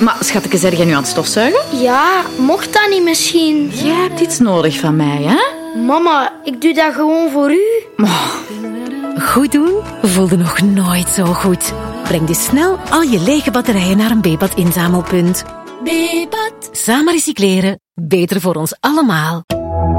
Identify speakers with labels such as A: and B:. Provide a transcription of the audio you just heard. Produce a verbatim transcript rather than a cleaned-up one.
A: Maar schatje, zeg jij nu aan het stofzuigen?
B: Ja, mocht dat niet misschien?
A: Jij hebt iets nodig van mij, hè?
B: Mama, ik doe dat gewoon voor u.
A: Oh.
C: Goed doen voelde nog nooit zo goed. Breng dus snel al je lege batterijen naar een Bebat inzamelpunt. Bebat. Samen recycleren, beter voor ons allemaal.